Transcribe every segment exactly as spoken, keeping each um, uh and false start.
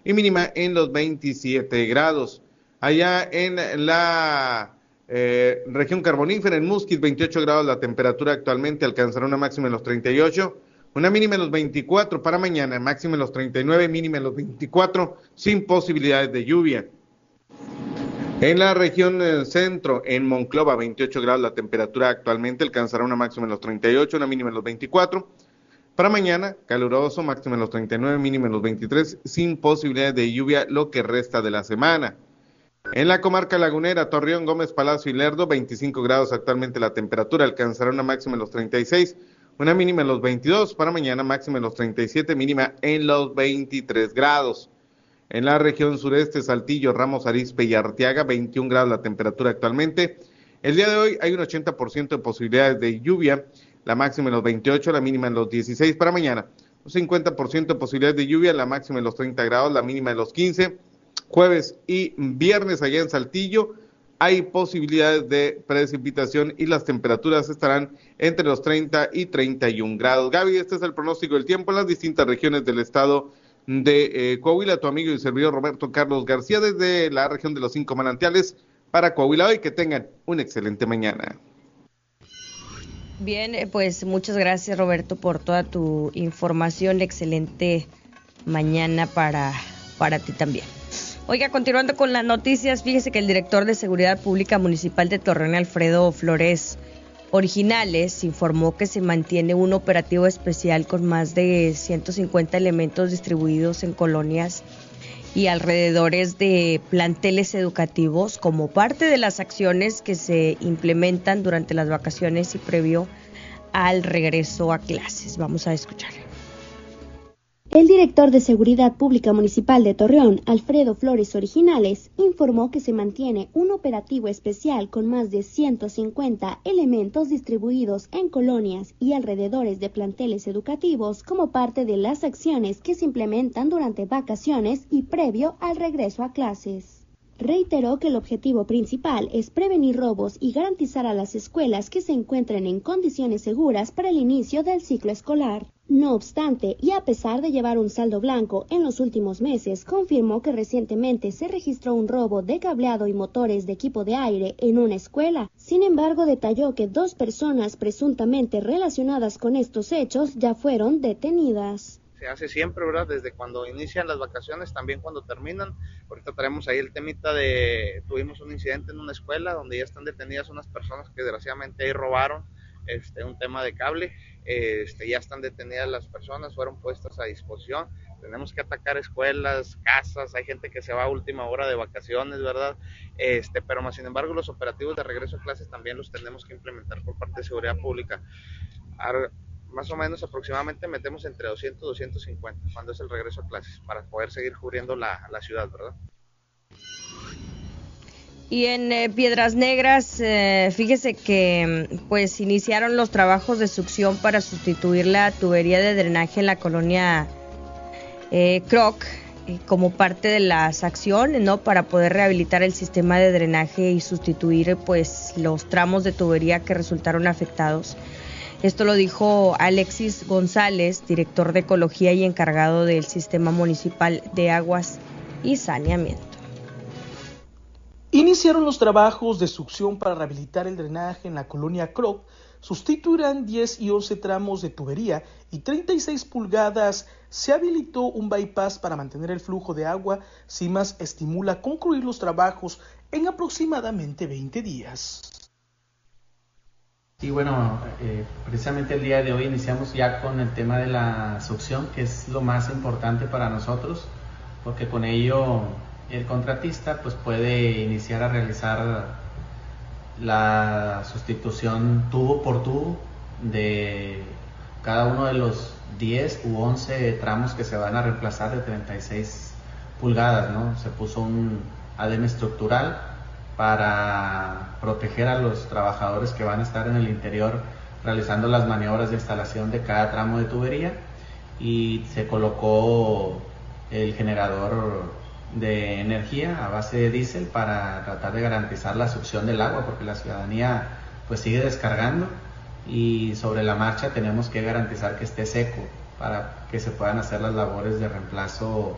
y mínima en los veintisiete grados. Allá en la eh, región carbonífera, en Musquis, veintiocho grados la temperatura actualmente, alcanzará una máxima en los treinta y ocho, una mínima en los veinticuatro para mañana, máxima en los treinta y nueve, mínima en los veinticuatro, sin posibilidades de lluvia. En la región eh, centro, en Monclova, veintiocho grados la temperatura actualmente, alcanzará una máxima en los treinta y ocho, una mínima en los veinticuatro. Para mañana, caluroso, máxima en los treinta y nueve, mínima en los veintitrés, sin posibilidades de lluvia lo que resta de la semana. En la comarca lagunera, Torreón, Gómez Palacio y Lerdo, veinticinco grados actualmente la temperatura, alcanzará una máxima en los treinta y seis, una mínima en los veintidós, para mañana máxima en los treinta y siete, mínima en los veintitrés grados. En la región sureste, Saltillo, Ramos Arizpe y Arteaga, veintiún grados la temperatura actualmente. El día de hoy hay un ochenta por ciento de posibilidades de lluvia, la máxima en los veintiocho, la mínima en los dieciséis, para mañana un cincuenta por ciento de posibilidades de lluvia, la máxima en los treinta grados, la mínima en los quince. Jueves y viernes allá en Saltillo hay posibilidades de precipitación y las temperaturas estarán entre los treinta y treinta y un grados. Gaby, este es el pronóstico del tiempo en las distintas regiones del estado de eh, Coahuila. Tu amigo y servidor Roberto Carlos García desde la región de los Cinco Manantiales para Coahuila hoy. Que tengan una excelente mañana. Bien, pues muchas gracias Roberto por toda tu información. Excelente mañana para, para ti también. Oiga, continuando con las noticias, fíjese que el director de Seguridad Pública Municipal de Torreón, Alfredo Flores Originales, informó que se mantiene un operativo especial con más de ciento cincuenta elementos distribuidos en colonias y alrededores de planteles educativos como parte de las acciones que se implementan durante las vacaciones y previo al regreso a clases. Vamos a escucharle. El director de Seguridad Pública Municipal de Torreón, Alfredo Flores Originales, informó que se mantiene un operativo especial con más de ciento cincuenta elementos distribuidos en colonias y alrededores de planteles educativos como parte de las acciones que se implementan durante vacaciones y previo al regreso a clases. Reiteró que el objetivo principal es prevenir robos y garantizar a las escuelas que se encuentren en condiciones seguras para el inicio del ciclo escolar. No obstante, y a pesar de llevar un saldo blanco en los últimos meses, confirmó que recientemente se registró un robo de cableado y motores de equipo de aire en una escuela. Sin embargo, detalló que dos personas presuntamente relacionadas con estos hechos ya fueron detenidas. Se hace siempre, ¿verdad? Desde cuando inician las vacaciones, también cuando terminan. Ahorita traemos ahí el temita de, tuvimos un incidente en una escuela donde ya están detenidas unas personas que desgraciadamente ahí robaron este, un tema de cable, este, ya están detenidas las personas, fueron puestas a disposición. Tenemos que atacar escuelas, casas, hay gente que se va a última hora de vacaciones, ¿verdad? Este, pero más sin embargo los operativos de regreso a clases también los tenemos que implementar por parte de Seguridad Pública. Ahora, más o menos aproximadamente metemos entre doscientos y doscientos cincuenta cuando es el regreso a clases para poder seguir cubriendo la, la ciudad, ¿verdad? Y en eh, Piedras Negras, eh, fíjese que pues iniciaron los trabajos de succión para sustituir la tubería de drenaje en la colonia eh, Croc, eh, como parte de las acciones, ¿no? Para poder rehabilitar el sistema de drenaje y sustituir pues los tramos de tubería que resultaron afectados. Esto lo dijo Alexis González, director de Ecología y encargado del Sistema Municipal de Aguas y Saneamiento. Iniciaron los trabajos de succión para rehabilitar el drenaje en la colonia Croc. Sustituirán diez y once tramos de tubería y treinta y seis pulgadas. Se habilitó un bypass para mantener el flujo de agua. CIMAS estimula concluir los trabajos en aproximadamente veinte días. Sí, bueno, eh, precisamente el día de hoy iniciamos ya con el tema de la succión, que es lo más importante para nosotros, porque con ello el contratista pues puede iniciar a realizar la sustitución tubo por tubo de cada uno de los diez u once tramos que se van a reemplazar de treinta y seis pulgadas, ¿no? Se puso un adem estructural para proteger a los trabajadores que van a estar en el interior realizando las maniobras de instalación de cada tramo de tubería, y se colocó el generador de energía a base de diésel para tratar de garantizar la succión del agua, porque la ciudadanía pues sigue descargando y sobre la marcha tenemos que garantizar que esté seco para que se puedan hacer las labores de reemplazo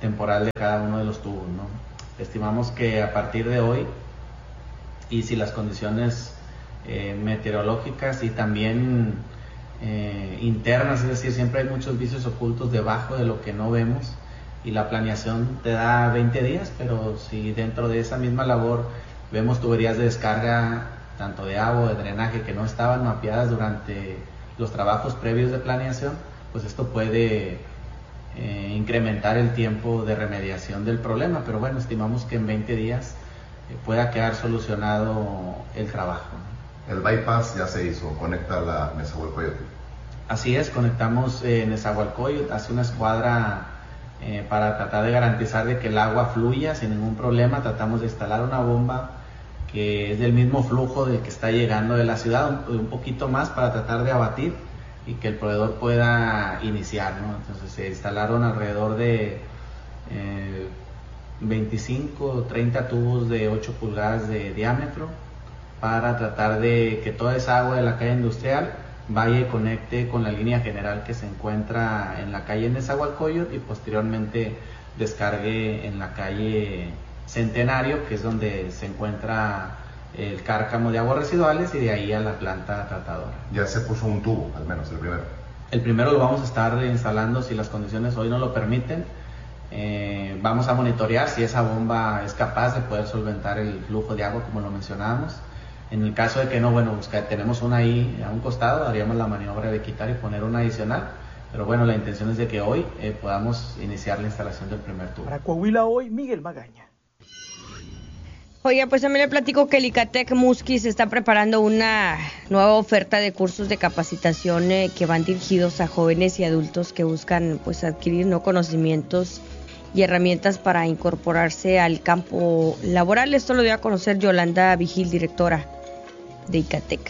temporal de cada uno de los tubos, ¿no? Estimamos que a partir de hoy, y si las condiciones eh, meteorológicas y también eh, internas, es decir, siempre hay muchos vicios ocultos debajo de lo que no vemos, y la planeación te da veinte días, pero si dentro de esa misma labor vemos tuberías de descarga, tanto de agua o de drenaje, que no estaban mapeadas durante los trabajos previos de planeación, pues esto puede eh, incrementar el tiempo de remediación del problema, pero bueno, estimamos que en veinte días eh, pueda quedar solucionado el trabajo. El bypass ya se hizo, conecta la Nezahualcóyotl. Así es, conectamos eh, Nezahualcóyotl, hace una escuadra eh, para tratar de garantizar de que el agua fluya sin ningún problema. Tratamos de instalar una bomba que es del mismo flujo del que está llegando de la ciudad, un, un poquito más para tratar de abatir y que el proveedor pueda iniciar, ¿no? Entonces se instalaron alrededor de eh, veinticinco o treinta tubos de ocho pulgadas de diámetro para tratar de que toda esa agua de la calle industrial vaya y conecte con la línea general que se encuentra en la calle Nezahualcóyotl y posteriormente descargue en la calle Centenario, que es donde se encuentra el cárcamo de aguas residuales, y de ahí a la planta tratadora. Ya se puso un tubo, al menos el primero. El primero lo vamos a estar instalando si las condiciones hoy no lo permiten. Eh, vamos a monitorear si esa bomba es capaz de poder solventar el flujo de agua como lo mencionábamos. En el caso de que no, bueno, pues que tenemos una ahí a un costado, haríamos la maniobra de quitar y poner una adicional. Pero bueno, la intención es de que hoy eh, podamos iniciar la instalación del primer tubo. Para Coahuila Hoy, Miguel Magaña. Oiga, pues también le platico que el ICATEC Musquis está preparando una nueva oferta de cursos de capacitación eh, que van dirigidos a jóvenes y adultos que buscan pues adquirir no conocimientos y herramientas para incorporarse al campo laboral. Esto lo dio a conocer Yolanda Vigil, directora de ICATEC.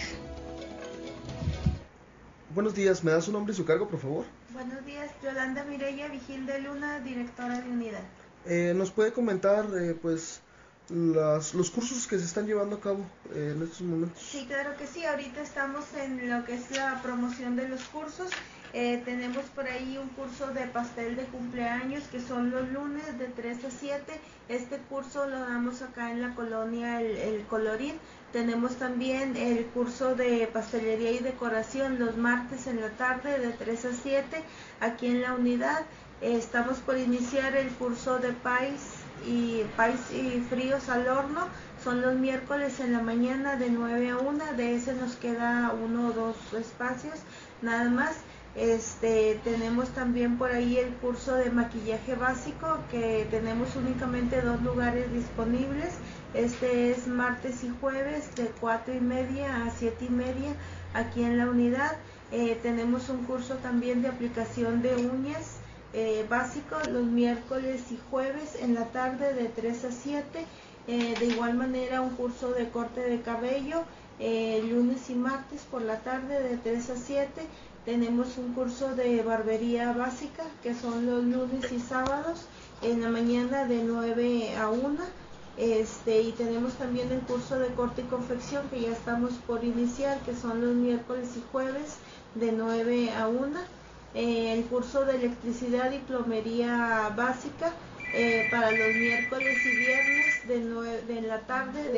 Buenos días, ¿me da su nombre y su cargo, por favor? Buenos días, Yolanda Mireya Vigil de Luna, directora de unidad. Eh, ¿Nos puede comentar, eh, pues, Las, los cursos que se están llevando a cabo eh, en estos momentos? Sí, claro que sí, ahorita estamos en lo que es la promoción de los cursos. Eh, tenemos por ahí un curso de pastel de cumpleaños que son los lunes de tres a siete. Este curso lo damos acá en la colonia El, el Colorín. Tenemos también el curso de pastelería y decoración los martes en la tarde de tres a siete aquí en la unidad. Eh, estamos por iniciar el curso de pais y pais y fríos al horno, son los miércoles en la mañana de nueve a una, de ese nos queda uno o dos espacios nada más. Este, tenemos también por ahí el curso de maquillaje básico, que tenemos únicamente dos lugares disponibles. Este es martes y jueves de cuatro y media a siete y media aquí en la unidad. Eh, tenemos un curso también de aplicación de uñas Eh, básico los miércoles y jueves en la tarde de tres a siete, eh, de igual manera un curso de corte de cabello eh, lunes y martes por la tarde de tres a siete, tenemos un curso de barbería básica que son los lunes y sábados en la mañana de nueve a una, este, y tenemos también el curso de corte y confección que ya estamos por iniciar, que son los miércoles y jueves de nueve a una. Eh, el curso de electricidad y plomería básica eh, para los miércoles y viernes de, nueve, de la tarde de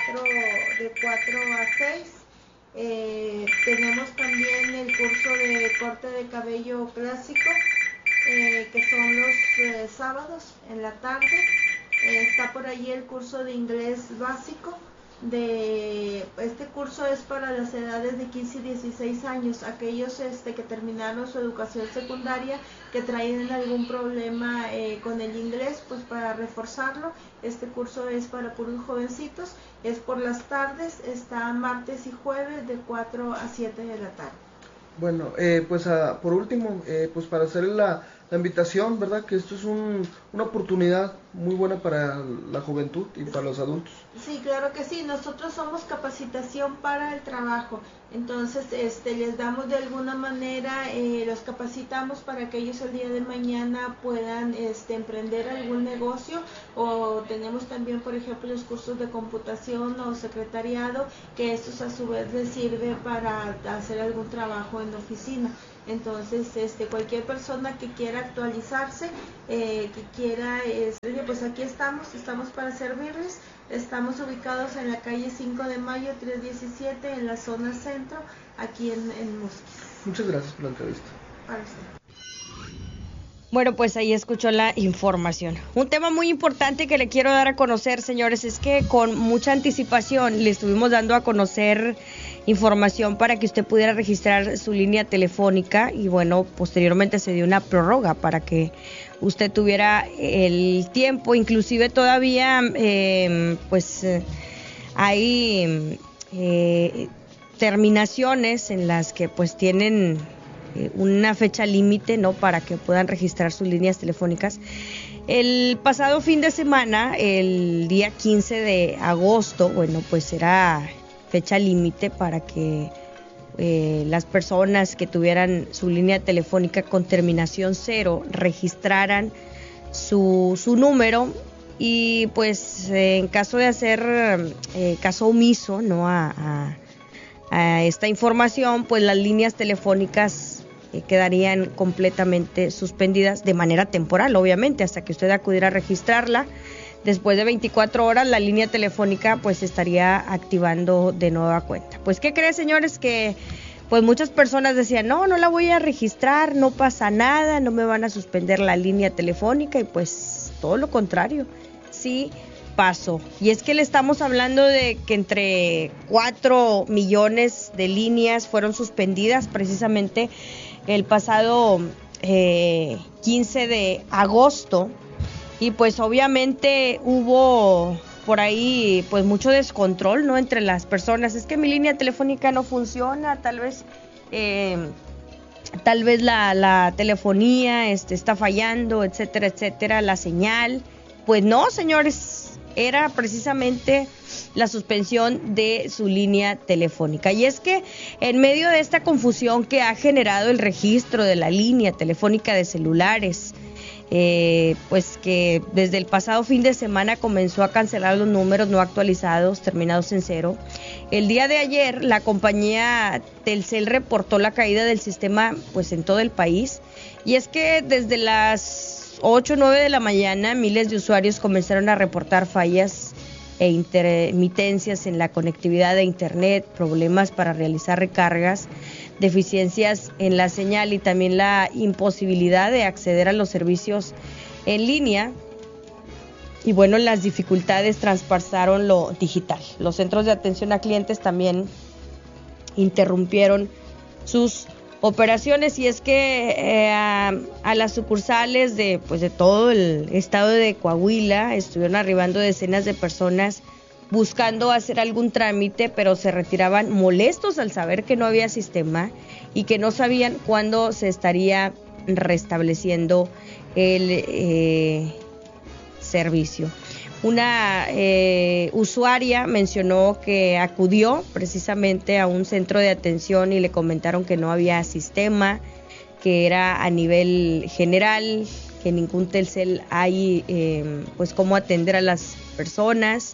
cuatro a seis. Eh, tenemos también el curso de corte de cabello clásico eh, que son los eh, sábados en la tarde. Eh, está por ahí el curso de inglés básico. De este curso es para las edades de quince y dieciséis años, aquellos este, que terminaron su educación secundaria, que traen algún problema eh, con el inglés, pues para reforzarlo. Este curso es para puros jovencitos, es por las tardes, está martes y jueves de cuatro a siete de la tarde. Bueno, eh, pues a, por último, eh, pues para hacer la, la invitación, ¿verdad? Que esto es un, una oportunidad muy buena para la juventud y para los adultos. Sí, claro que sí, nosotros somos capacitación para el trabajo, entonces este, les damos de alguna manera, eh, los capacitamos para que ellos el día de mañana puedan este, emprender algún negocio, o tenemos también, por ejemplo, los cursos de computación o secretariado, que estos a su vez les sirve para hacer algún trabajo en oficina. Entonces, este, cualquier persona que quiera actualizarse, eh, que quisiera, es, oye, pues aquí estamos, estamos para servirles. Estamos ubicados en la calle cinco de mayo, trescientos diecisiete, en la zona centro, aquí en, en Musquis. Muchas gracias por la entrevista. Para usted. Bueno, pues ahí escuchó la información. Un tema muy importante que le quiero dar a conocer, señores, es que con mucha anticipación le estuvimos dando a conocer información para que usted pudiera registrar su línea telefónica y bueno, posteriormente se dio una prórroga para que usted tuviera el tiempo, inclusive todavía eh, pues eh, hay eh, terminaciones en las que pues tienen eh, una fecha límite, ¿no?, para que puedan registrar sus líneas telefónicas. El pasado fin de semana, el día quince de agosto, bueno, pues era fecha límite para que eh, las personas que tuvieran su línea telefónica con terminación cero registraran su, su número y pues eh, en caso de hacer eh, caso omiso, ¿no?, a, a, a esta información, pues las líneas telefónicas eh, quedarían completamente suspendidas de manera temporal, obviamente, hasta que usted acudiera a registrarla. Después de veinticuatro horas la línea telefónica pues estaría activando de nueva cuenta. Pues ¿qué creen, señores? Que pues muchas personas decían, no, no la voy a registrar, no pasa nada, no me van a suspender la línea telefónica, y pues todo lo contrario, sí pasó. Y es que le estamos hablando de que entre cuatro millones de líneas fueron suspendidas precisamente el pasado eh, quince de agosto. Y pues obviamente hubo por ahí pues mucho descontrol, ¿no?, entre las personas. Es que mi línea telefónica no funciona, tal vez eh, tal vez la, la telefonía este, está fallando, etcétera, etcétera, la señal. Pues no, señores, era precisamente la suspensión de su línea telefónica. Y es que en medio de esta confusión que ha generado el registro de la línea telefónica de celulares, Eh, pues que desde el pasado fin de semana comenzó a cancelar los números no actualizados terminados en cero. El día de ayer la compañía Telcel reportó la caída del sistema pues en todo el país, y es que desde las ocho o nueve de la mañana miles de usuarios comenzaron a reportar fallas e intermitencias en la conectividad de internet, problemas para realizar recargas, deficiencias en la señal y también la imposibilidad de acceder a los servicios en línea. Y bueno, las dificultades traspasaron lo digital. Los centros de atención a clientes también interrumpieron sus operaciones, y es que eh, a, a las sucursales de pues de todo el estado de Coahuila estuvieron arribando decenas de personas buscando hacer algún trámite, pero se retiraban molestos al saber que no había sistema y que no sabían cuándo se estaría restableciendo el eh, servicio. Una eh, usuaria mencionó que acudió precisamente a un centro de atención y le comentaron que no había sistema, que era a nivel general, que ningún Telcel hay eh, pues cómo atender a las personas.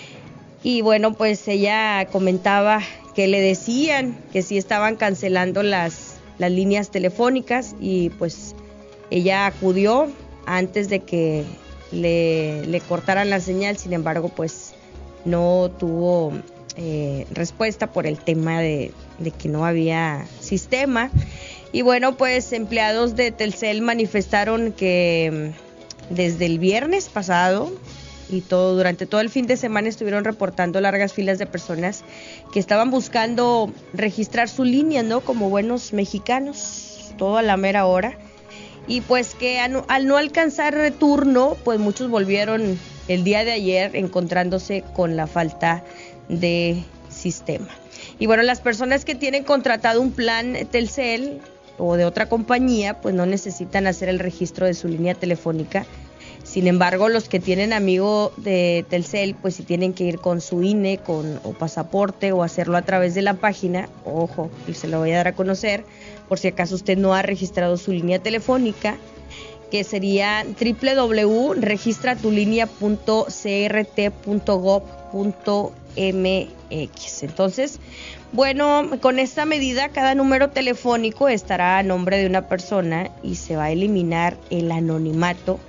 Y bueno, pues ella comentaba que le decían que sí estaban cancelando las, las líneas telefónicas, y pues ella acudió antes de que le, le cortaran la señal. Sin embargo, pues no tuvo eh, respuesta por el tema de, de que no había sistema. Y bueno, pues empleados de Telcel manifestaron que desde el viernes pasado y todo durante todo el fin de semana estuvieron reportando largas filas de personas que estaban buscando registrar su línea, ¿no?, como buenos mexicanos, todo a la mera hora. Y pues que al, al no alcanzar retorno, pues muchos volvieron el día de ayer encontrándose con la falta de sistema. Y bueno, las personas que tienen contratado un plan Telcel o de otra compañía, pues no necesitan hacer el registro de su línea telefónica. Sin embargo, los que tienen amigo de Telcel, pues si tienen que ir con su I N E con, o pasaporte, o hacerlo a través de la página. Ojo, y se lo voy a dar a conocer por si acaso usted no ha registrado su línea telefónica, que sería doble u doble u doble u punto registra tu línea punto c r t punto gov punto m x. Entonces, bueno, con esta medida cada número telefónico estará a nombre de una persona y se va a eliminar el anonimato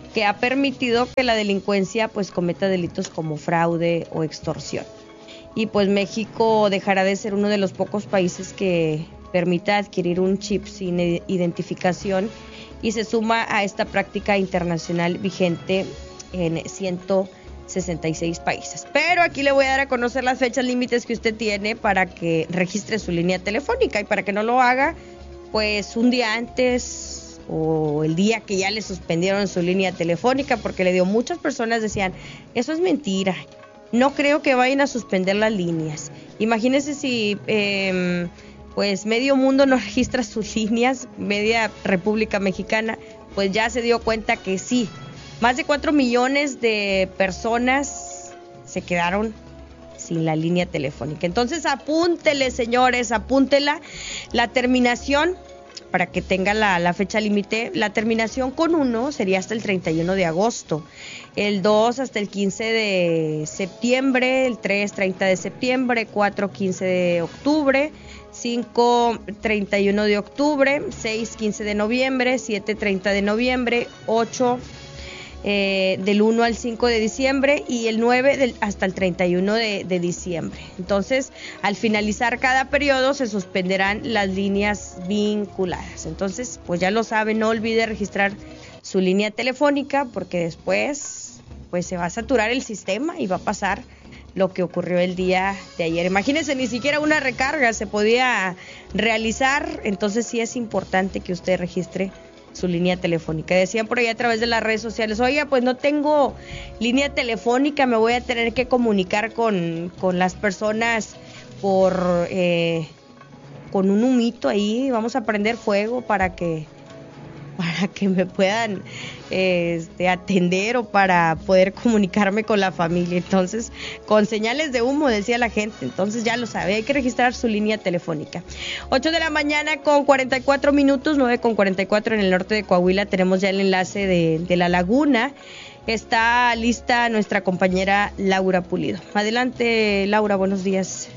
que ha permitido que la delincuencia pues cometa delitos como fraude o extorsión. Y pues México dejará de ser uno de los pocos países que permita adquirir un chip sin identificación y se suma a esta práctica internacional vigente en ciento sesenta y seis países. Pero aquí le voy a dar a conocer las fechas límites que usted tiene para que registre su línea telefónica, y para que no lo haga pues un día antes o el día que ya le suspendieron su línea telefónica, porque le dio, muchas personas decían, eso es mentira, no creo que vayan a suspender las líneas. Imagínense si eh, pues medio mundo no registra sus líneas, media República Mexicana, pues ya se dio cuenta que sí. Más de cuatro millones de personas se quedaron sin la línea telefónica. Entonces apúntele, señores, apúntela. La terminación, para que tenga la, la fecha límite, la terminación con uno sería hasta el treinta y uno de agosto. El dos hasta el quince de septiembre, el tres, treinta de septiembre, cuatro, quince de octubre, cinco, treinta y uno de octubre, seis, quince de noviembre, siete, treinta de noviembre, ocho... Eh, del uno al cinco de diciembre y el nueve del, hasta el treinta y uno de, de diciembre. Entonces, al finalizar cada periodo se suspenderán las líneas vinculadas. Entonces, pues ya lo saben, no olvide registrar su línea telefónica, porque después pues se va a saturar el sistema y va a pasar lo que ocurrió el día de ayer. Imagínense, ni siquiera una recarga se podía realizar. Entonces sí es importante que usted registre su línea telefónica. Decían por ahí a través de las redes sociales, oiga, pues no tengo línea telefónica, me voy a tener que comunicar con, con las personas por eh, con un humito ahí, vamos a prender fuego para que para que me puedan este, atender o para poder comunicarme con la familia. Entonces, con señales de humo, decía la gente. Entonces ya lo sabe, hay que registrar su línea telefónica. ocho de la mañana con cuarenta y cuatro minutos, nueve con cuarenta y cuatro en el norte de Coahuila. Tenemos ya el enlace de, de La Laguna. Está lista nuestra compañera Laura Pulido. Adelante, Laura, buenos días.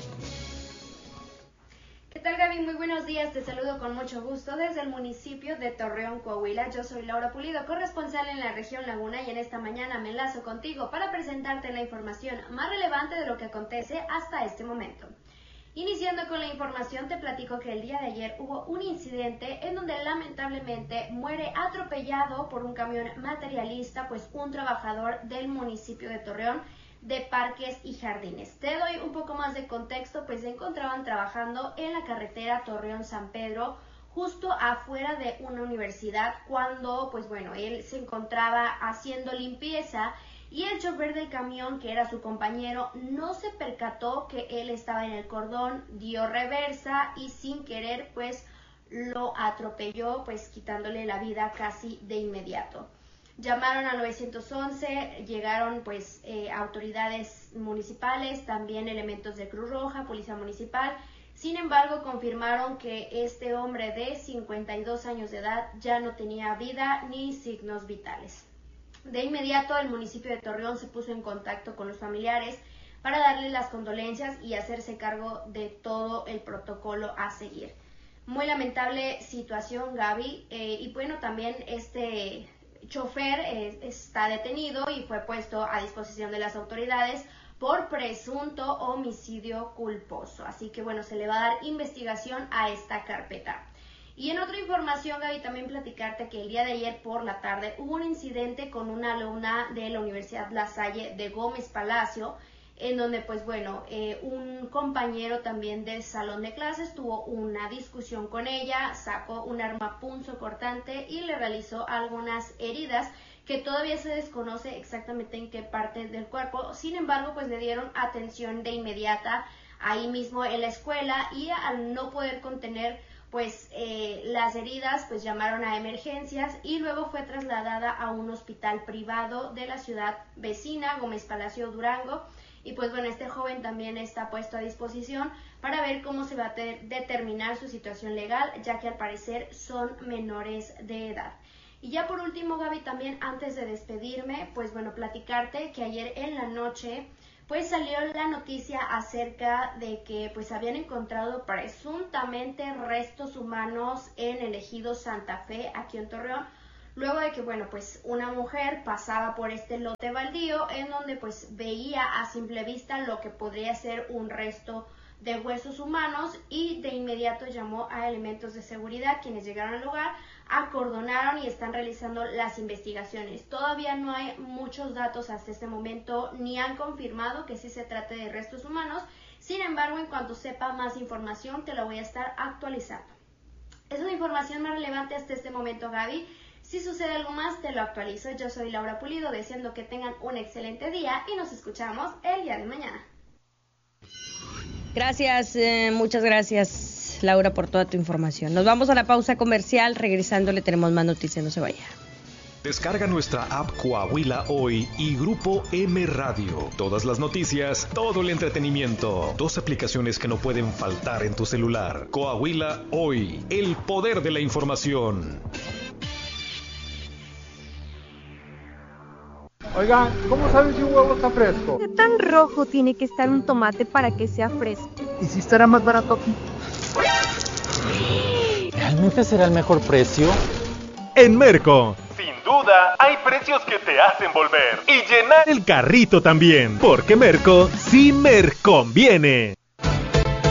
¿Qué tal, Gaby? Muy buenos días, te saludo con mucho gusto desde el municipio de Torreón, Coahuila. Yo soy Laura Pulido, corresponsal en la región Laguna, y en esta mañana me enlazo contigo para presentarte la información más relevante de lo que acontece hasta este momento. Iniciando con la información, te platico que el día de ayer hubo un incidente en donde lamentablemente muere atropellado por un camión materialista, pues un trabajador del municipio de Torreón, de Parques y Jardines. Te doy un poco más de contexto, pues se encontraban trabajando en la carretera Torreón-San Pedro, justo afuera de una universidad, cuando, pues bueno, él se encontraba haciendo limpieza y el chofer del camión, que era su compañero, no se percató que él estaba en el cordón, dio reversa y sin querer, pues lo atropelló, pues quitándole la vida casi de inmediato. Llamaron al nueve once, llegaron pues eh, autoridades municipales, también elementos de Cruz Roja, Policía Municipal. Sin embargo, confirmaron que este hombre de cincuenta y dos años de edad ya no tenía vida ni signos vitales. De inmediato, el municipio de Torreón se puso en contacto con los familiares para darles las condolencias y hacerse cargo de todo el protocolo a seguir. Muy lamentable situación, Gaby, eh, y bueno, también este chofer eh, está detenido y fue puesto a disposición de las autoridades por presunto homicidio culposo. Así que bueno, se le va a dar investigación a esta carpeta. Y en otra información, Gaby, también platicarte que el día de ayer por la tarde hubo un incidente con una alumna de la Universidad La Salle de Gómez Palacio, en donde pues bueno, eh, un compañero también del salón de clases tuvo una discusión con ella, sacó un arma punzocortante y le realizó algunas heridas que todavía se desconoce exactamente en qué parte del cuerpo. Sin embargo, pues le dieron atención de inmediata ahí mismo en la escuela, y al no poder contener pues eh, las heridas, pues llamaron a emergencias y luego fue trasladada a un hospital privado de la ciudad vecina, Gómez Palacio, Durango. Y pues bueno, este joven también está puesto a disposición para ver cómo se va a ter- determinar su situación legal, ya que al parecer son menores de edad. Y ya por último, Gaby, también antes de despedirme, pues bueno, platicarte que ayer en la noche pues salió la noticia acerca de que pues habían encontrado presuntamente restos humanos en el ejido Santa Fe, aquí en Torreón, luego de que, bueno, pues una mujer pasaba por este lote baldío en donde pues veía a simple vista lo que podría ser un resto de huesos humanos y de inmediato llamó a elementos de seguridad, quienes llegaron al lugar, acordonaron y están realizando las investigaciones. Todavía no hay muchos datos hasta este momento, ni han confirmado que sí se trate de restos humanos. Sin embargo, en cuanto sepa más información, te la voy a estar actualizando. Esa es la información más relevante hasta este momento, Gaby. Si sucede algo más, te lo actualizo. Yo soy Laura Pulido, deseando que tengan un excelente día y nos escuchamos el día de mañana. Gracias, eh, muchas gracias, Laura, por toda tu información. Nos vamos a la pausa comercial. Regresando le tenemos más noticias, no se vaya. Descarga nuestra app Coahuila Hoy y Grupo M Radio. Todas las noticias, todo el entretenimiento. Dos aplicaciones que no pueden faltar en tu celular. Coahuila Hoy, el poder de la información. Oigan, ¿cómo saben si un huevo está fresco? ¿Qué tan rojo tiene que estar un tomate para que sea fresco? ¿Y si estará más barato aquí? ¿Realmente será el mejor precio? En Merco, sin duda, hay precios que te hacen volver y llenar el carrito también, porque Merco sí me conviene.